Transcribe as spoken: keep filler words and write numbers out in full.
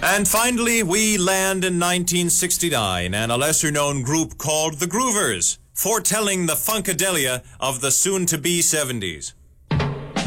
And finally, we land in nineteen sixty-nine and a lesser-known group called the Groovers, foretelling the funkadelia of the soon-to-be seventies.